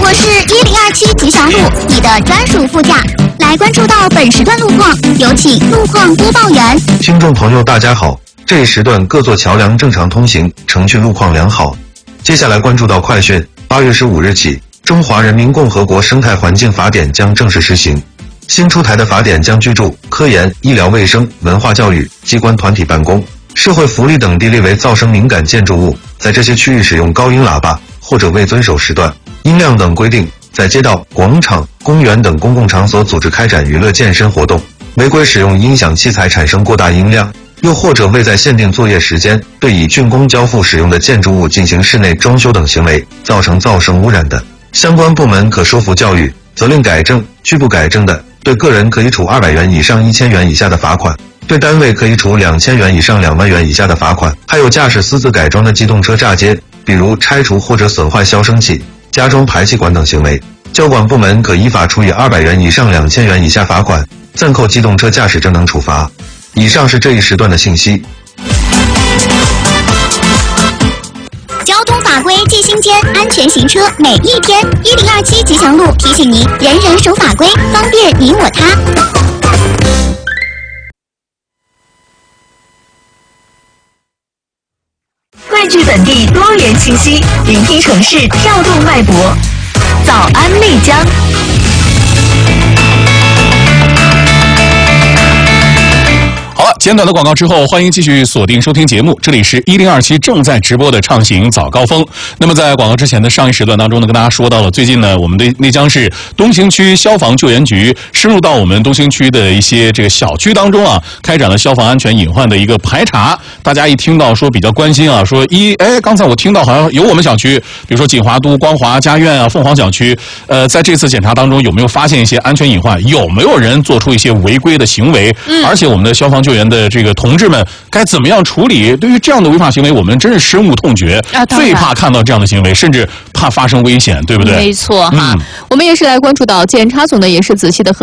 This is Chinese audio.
我是1027吉祥路，你的专属副驾。来关注到本时段路况，有请路况播报员。 听众朋友大家好，这一时段各座桥梁正常通行，城区路况良好。接下来关注到快讯，8月15日起，中华人民共和国生态环境法典将正式实行。新出台的法典将居住、科研、医疗卫生、文化教育、机关团体办公、社会福利等地列为噪声敏感建筑物，在这些区域使用高音喇叭或者未遵守时段、音量等规定，在街道、广场、公园等公共场所组织开展娱乐健身活动，违规使用音响器材产生过大音量，又或者未在限定作业时间对已竣工交付使用的建筑物进行室内装修等行为，造成噪声污染的，相关部门可说服教育，责令改正；拒不改正的，对个人可以处200元以上1000元以下的罚款，对单位可以处2000元以上2万元以下的罚款。还有驾驶私自改装的机动车炸街，比如拆除或者损坏消声器、加装排气管等行为，交管部门可依法处以200元以上2000元以下罚款，暂扣机动车驾驶证等处罚。以上是这一时段的信息。 交通法规记心间，安全行车每一天。1027吉祥路提醒您，人人守法规，方便你我他。 汇聚本地多元信息，聆听城市跳动脉搏。早安丽江。 好了，简短的广告之后，欢迎继续锁定收听节目。这里是1027正在直播的畅行早高峰。那么在广告之前的上一时段当中呢，跟大家说到了，最近呢，我们的内江市东兴区消防救援局深入到我们东兴区的一些这个小区当中啊，开展了消防安全隐患的一个排查。大家一听到说比较关心啊，说刚才我听到好像有我们小区，比如说锦华都、光华、嘉苑啊、凤凰小区，在这次检查当中有没有发现一些安全隐患？有没有人做出一些违规的行为？而且我们的消防救援的这个同志们该怎么样处理？对于这样的违法行为，我们真是深恶痛绝，最怕看到这样的行为，甚至怕发生危险，对不对？ 没错哈，我们也是来关注到检察总呢，也是仔细的